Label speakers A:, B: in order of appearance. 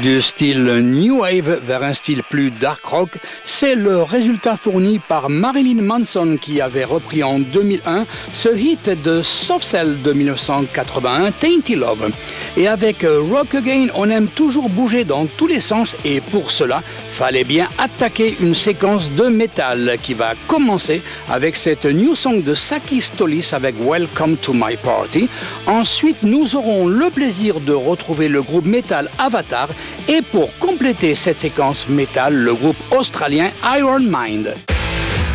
A: Du style New Wave vers un style plus dark rock, c'est le résultat fourni par Marilyn Manson qui avait repris en 2001 ce hit de Soft Cell de 1981, Tainted Love. Et avec Rock Again, on aime toujours bouger dans tous les sens et pour cela, fallait bien attaquer une séquence de métal qui va commencer avec cette new song de Saki Stolis avec Welcome to My Party. Ensuite, nous aurons le plaisir de retrouver le groupe métal Avatar et pour compléter cette séquence métal, le groupe australien Iron Mind.